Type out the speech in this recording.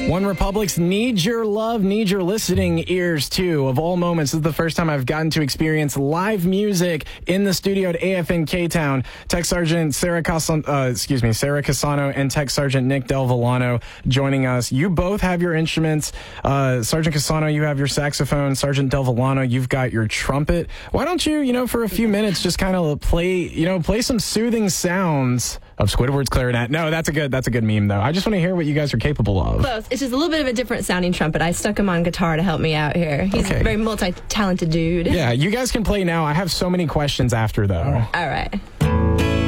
One Republic's Need Your Love, Need Your Listening Ears too. Of all moments, this is the first time I've gotten to experience live music in the studio at AFN K-Town. Tech Sergeant Sarah Casano and Tech Sergeant Nick Del Villano joining us. You both have your instruments. Sergeant Casano, you have your saxophone. Sergeant Del Villano, you've got your trumpet. Why don't you, for a few minutes, just kind of play some soothing sounds of Squidward's clarinet. No, that's a good meme though. I just want to hear what you guys are capable of. Close. It's just a little bit of a different sounding trumpet. I stuck him on guitar to help me out here. He's a very multi-talented dude. Yeah, you guys can play now. I have so many questions after though. All right.